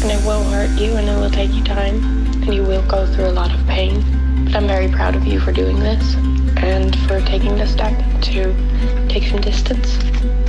and it will hurt you, and it will take you time, and you will go through a lot of pain. But I'm very proud of you for doing this, and for taking the step to take some distance.